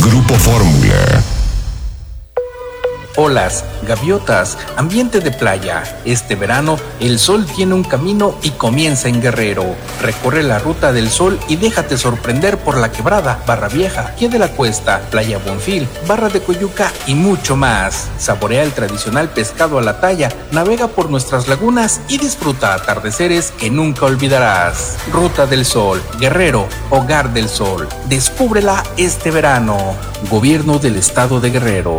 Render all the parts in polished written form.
Grupo Fórmula. Olas, gaviotas, ambiente de playa. Este verano, el sol tiene un camino y comienza en Guerrero. Recorre la ruta del sol y déjate sorprender por La Quebrada, Barra Vieja, Pie de la Cuesta, Playa Bonfil, Barra de Coyuca y mucho más. Saborea el tradicional pescado a la talla, navega por nuestras lagunas y disfruta atardeceres que nunca olvidarás. Ruta del Sol, Guerrero, Hogar del Sol. Descúbrela este verano. Gobierno del Estado de Guerrero.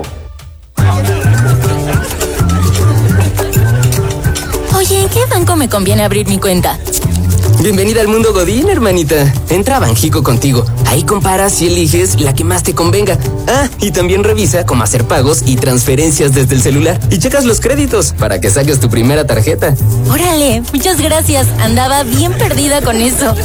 Oye, ¿en qué banco me conviene abrir mi cuenta? Bienvenida al mundo Godín, hermanita. Entra a Banjico contigo. Ahí comparas y eliges la que más te convenga. Ah, y también revisa cómo hacer pagos y transferencias desde el celular. Y checas los créditos para que saques tu primera tarjeta. Órale, muchas gracias. Andaba bien perdida con eso.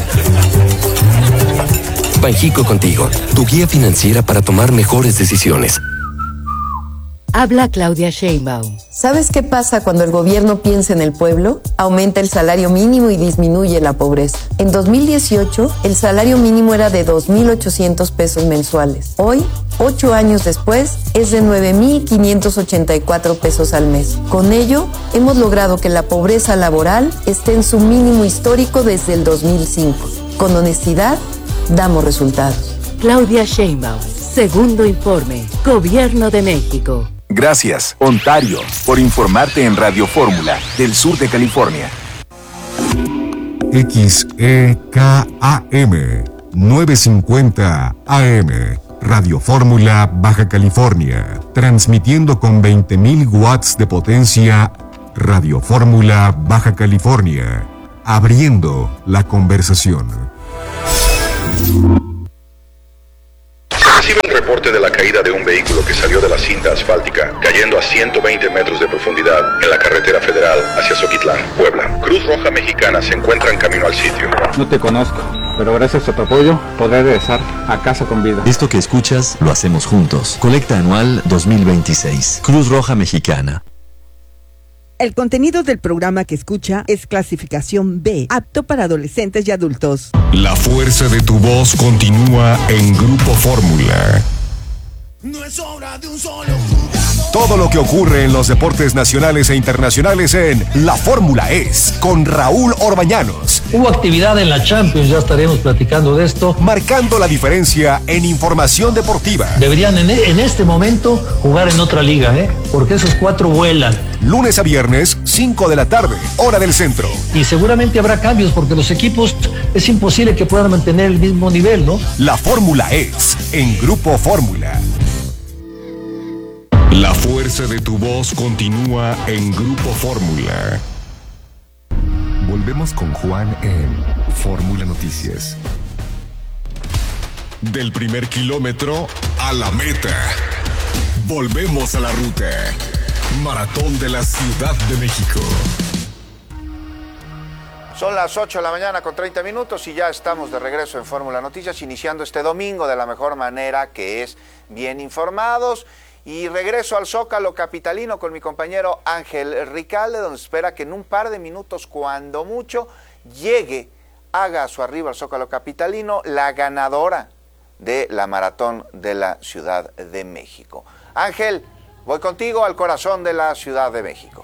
Banjico contigo, tu guía financiera para tomar mejores decisiones. Habla Claudia Sheinbaum. ¿Sabes qué pasa cuando el gobierno piensa en el pueblo? Aumenta el salario mínimo y disminuye la pobreza. En 2018, el salario mínimo era de 2,800 pesos mensuales. Hoy, 8 años después, es de 9,584 pesos al mes. Con ello, hemos logrado que la pobreza laboral esté en su mínimo histórico desde el 2005. Con honestidad, damos resultados. Claudia Sheinbaum. Segundo informe. Gobierno de México. Gracias, Ontario, por informarte en Radio Fórmula del sur de California. XEKAM 950 AM. Radio Fórmula Baja California. Transmitiendo con 20,000 watts de potencia. Radio Fórmula Baja California. Abriendo la conversación. Recibe un reporte de la caída de un vehículo que salió de la cinta asfáltica, cayendo a 120 metros de profundidad en la carretera federal hacia Zoquitlán, Puebla. Cruz Roja Mexicana se encuentra en camino al sitio. No te conozco, pero gracias a tu apoyo podré regresar a casa con vida. Esto que escuchas lo hacemos juntos. Colecta anual 2026. Cruz Roja Mexicana. El contenido del programa que escucha es clasificación B, apto para adolescentes y adultos. La fuerza de tu voz continúa en Grupo Fórmula. No es obra de un solo jugador. Todo lo que ocurre en los deportes nacionales e internacionales en La Fórmula es con Raúl Orbañanos. Hubo actividad en la Champions, ya estaremos platicando de esto. Marcando la diferencia en información deportiva. Deberían en este momento jugar en otra liga, porque esos 4 vuelan. Lunes a viernes, 5 de la tarde, hora del centro. Y seguramente habrá cambios porque los equipos es imposible que puedan mantener el mismo nivel, ¿no? La Fórmula es en Grupo Fórmula. La fuerza de tu voz continúa en Grupo Fórmula. Volvemos con Juan en Fórmula Noticias. Del primer kilómetro a la meta. Volvemos a la ruta. Maratón de la Ciudad de México. Son las 8 de la mañana con 30 minutos y ya estamos de regreso en Fórmula Noticias, iniciando este domingo de la mejor manera, que es bien informados. Y regreso al Zócalo capitalino con mi compañero Ángel Ricalde, donde espera que en un par de minutos, cuando mucho, haga a su arribo al Zócalo capitalino la ganadora de la Maratón de la Ciudad de México. Ángel, voy contigo al corazón de la Ciudad de México.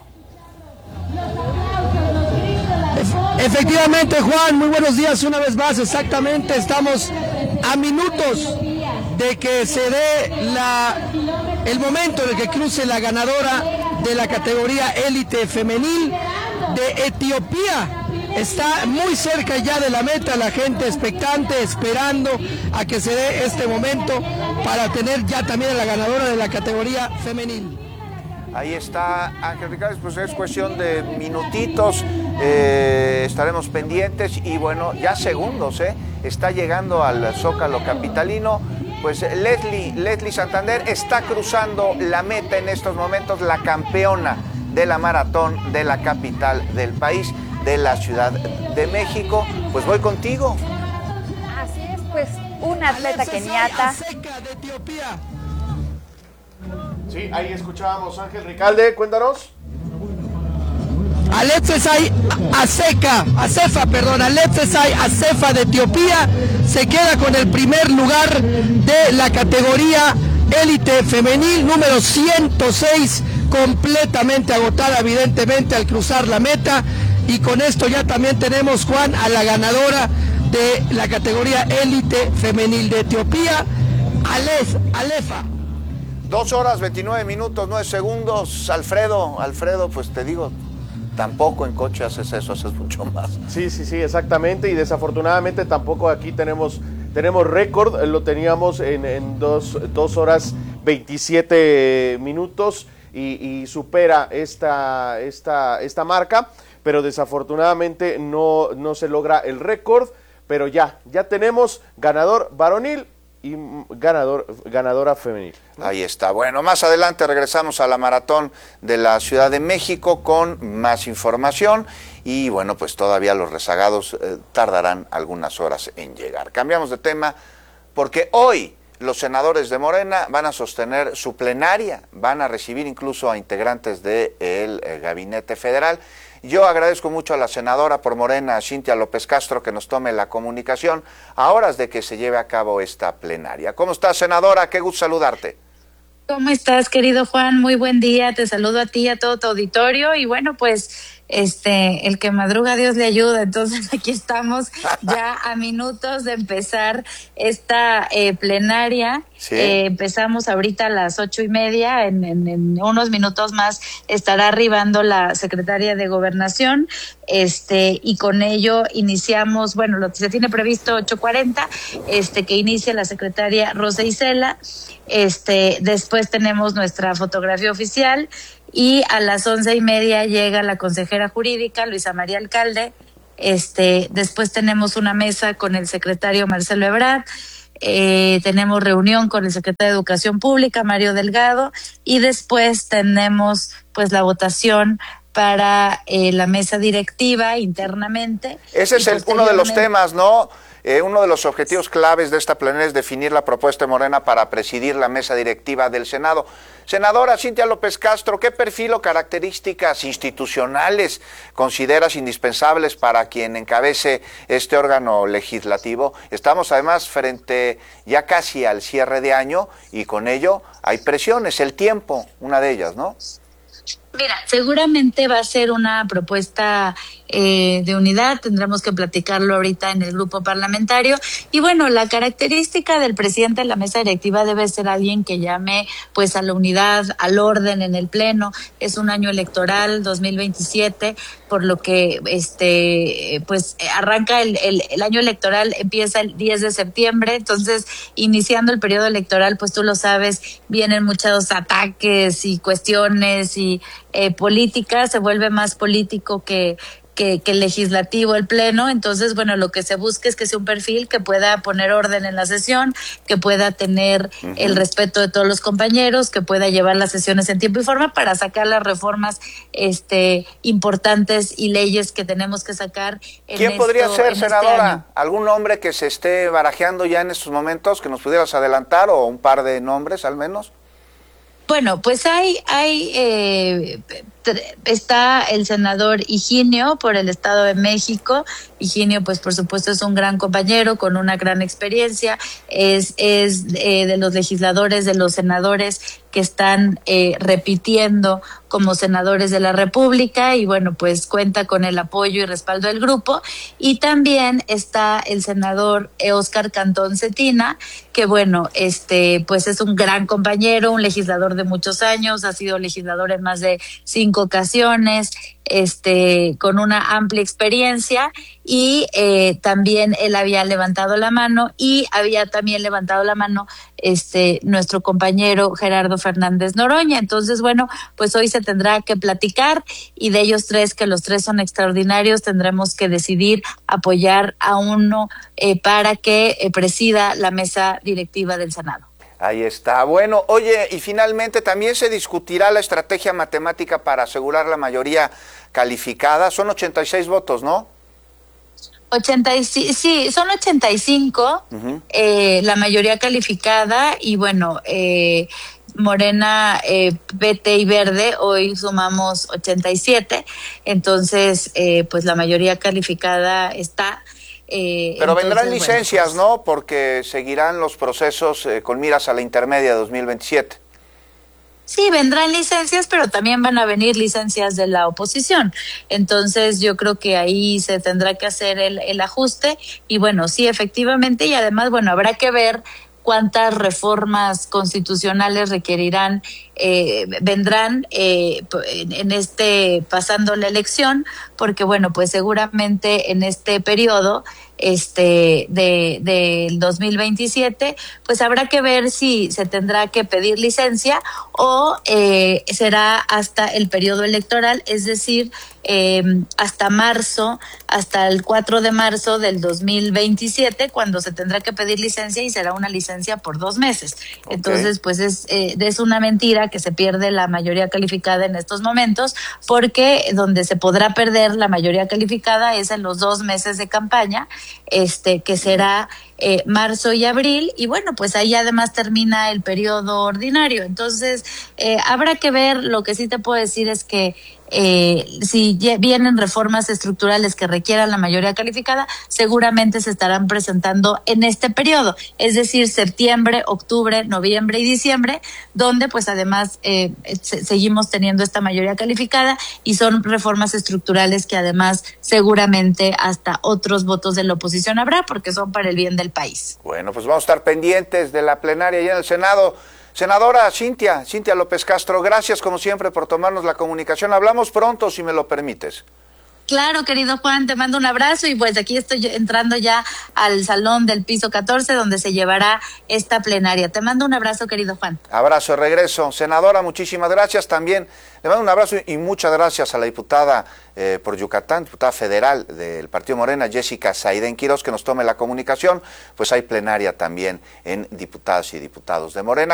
Efectivamente, Juan, muy buenos días una vez más. Exactamente, estamos a minutos de que se dé el momento de que cruce la ganadora de la categoría élite femenil de Etiopía. Está muy cerca ya de la meta, la gente expectante, esperando a que se dé este momento para tener ya también a la ganadora de la categoría femenil. Ahí está Ángel Ricardo, pues es cuestión de minutitos, estaremos pendientes y bueno, ya segundos, está llegando al Zócalo capitalino. Pues Leslie Santander está cruzando la meta en estos momentos, la campeona de la maratón de la capital del país, de la Ciudad de México. Pues voy contigo. Así es, pues una atleta keniata. Sí, ahí escuchábamos Ángel Ricalde, cuéntanos. Alefesay Acefa de Etiopía se queda con el primer lugar de la categoría élite femenil, número 106, completamente agotada evidentemente al cruzar la meta. Y con esto ya también tenemos, Juan, a la ganadora de la categoría élite femenil de Etiopía, Alefa. 2 horas, 29 minutos, 9 segundos. Alfredo, pues te digo, tampoco en coche haces eso, haces mucho más. Sí, exactamente. Y desafortunadamente tampoco aquí tenemos récord. Lo teníamos en 2 horas 27 minutos y supera esta marca. Pero desafortunadamente no se logra el récord, pero ya tenemos ganador varonil y ganadora femenil. Ahí está. Bueno, más adelante regresamos a la maratón de la Ciudad de México con más información y bueno, pues todavía los rezagados tardarán algunas horas en llegar. Cambiamos de tema porque hoy los senadores de Morena van a sostener su plenaria, van a recibir incluso a integrantes del Gabinete Federal. Yo agradezco mucho a la senadora por Morena, Cintia López Castro, que nos tome la comunicación a horas de que se lleve a cabo esta plenaria. ¿Cómo estás, senadora? Qué gusto saludarte. ¿Cómo estás, querido Juan? Muy buen día. Te saludo a ti y a todo tu auditorio. Y bueno, pues el que madruga Dios le ayuda. Entonces aquí estamos ya a minutos de empezar esta plenaria. Sí. Empezamos ahorita a las 8:30. En unos minutos más estará arribando la secretaria de Gobernación. Y con ello iniciamos, bueno, lo que se tiene previsto 8:40, que inicie la secretaria Rosa Isela. Después tenemos nuestra fotografía oficial y a las 11:30 llega la consejera jurídica Luisa María Alcalde. Después tenemos una mesa con el secretario Marcelo Ebrard. Tenemos reunión con el secretario de Educación Pública Mario Delgado y después tenemos pues la votación para la mesa directiva internamente. Ese es uno de los temas, ¿no? Uno de los objetivos claves de esta plenaria es definir la propuesta de Morena para presidir la mesa directiva del Senado. Senadora Cintia López Castro, ¿qué perfil o características institucionales consideras indispensables para quien encabece este órgano legislativo? Estamos además frente ya casi al cierre de año y con ello hay presiones, el tiempo, una de ellas, ¿no? Mira, seguramente va a ser una propuesta de unidad, tendremos que platicarlo ahorita en el grupo parlamentario. Y bueno, la característica del presidente de la mesa directiva debe ser alguien que llame pues a la unidad, al orden en el pleno. Es un año electoral, 2027, por lo que pues arranca el año electoral, empieza el 10 de septiembre, entonces iniciando el periodo electoral, pues tú lo sabes, vienen muchos ataques y cuestiones y políticas, se vuelve más político que legislativo el pleno. Entonces, bueno, lo que se busca es que sea un perfil que pueda poner orden en la sesión, que pueda tener el respeto de todos los compañeros, que pueda llevar las sesiones en tiempo y forma para sacar las reformas importantes y leyes que tenemos que sacar. ¿Quién podría ser, senadora? ¿Algún nombre que se esté barajeando ya en estos momentos que nos pudieras adelantar o un par de nombres al menos? Bueno, pues está el senador Higinio por el Estado de México. Higinio, pues por supuesto es un gran compañero con una gran experiencia, es de los legisladores, de los senadores que están repitiendo como senadores de la República y bueno, pues cuenta con el apoyo y respaldo del grupo. Y también está el senador Óscar Cantón Cetina, que bueno, pues es un gran compañero, un legislador de muchos años, ha sido legislador en más de 5 ocasiones, con una amplia experiencia y también él había levantado la mano y había también levantado la mano nuestro compañero Gerardo Fernández Noroña. Entonces, bueno, pues hoy se tendrá que platicar y de ellos tres, que los tres son extraordinarios, tendremos que decidir apoyar a uno para que presida la mesa directiva del Senado. Ahí está. Bueno, oye, y finalmente también se discutirá la estrategia matemática para asegurar la mayoría calificada. Son 86 votos, ¿no? Sí, son 85, la mayoría calificada y bueno, Morena, PT y Verde, hoy sumamos 87, entonces pues la mayoría calificada está. Pero vendrán licencias, pues, ¿no? Porque seguirán los procesos con miras a la intermedia de 2027. Sí, vendrán licencias, pero también van a venir licencias de la oposición. Entonces yo creo que ahí se tendrá que hacer el ajuste y bueno, sí, efectivamente, y además, bueno, habrá que ver cuántas reformas constitucionales requerirán, vendrán en pasando la elección, porque bueno, pues seguramente en este periodo del 2027, pues habrá que ver si se tendrá que pedir licencia o será hasta el periodo electoral, es decir, hasta marzo, hasta el 4 de marzo del 2027, cuando se tendrá que pedir licencia y será una licencia por 2 meses. Okay. Entonces, pues es una mentira que se pierde la mayoría calificada en estos momentos, porque donde se podrá perder la mayoría calificada es en los 2 meses de campaña, que será marzo y abril, y bueno, pues ahí además termina el periodo ordinario. Entonces, habrá que ver. Lo que sí te puedo decir es que si vienen reformas estructurales que requieran la mayoría calificada, seguramente se estarán presentando en este periodo, es decir, septiembre, octubre, noviembre y diciembre, donde pues además seguimos teniendo esta mayoría calificada, y son reformas estructurales que además seguramente hasta otros votos de la oposición habrá, porque son para el bien del país. Bueno, pues vamos a estar pendientes de la plenaria allá en el Senado. Senadora Cintia López Castro, gracias como siempre por tomarnos la comunicación. Hablamos pronto, si me lo permites. Claro, querido Juan, te mando un abrazo y pues aquí estoy entrando ya al salón del piso 14 donde se llevará esta plenaria. Te mando un abrazo, querido Juan. Abrazo de regreso. Senadora, muchísimas gracias. También le mando un abrazo y muchas gracias a la diputada por Yucatán, diputada federal del Partido Morena, Jessica Saiden Quiroz, que nos tome la comunicación. Pues hay plenaria también en diputadas y diputados de Morena.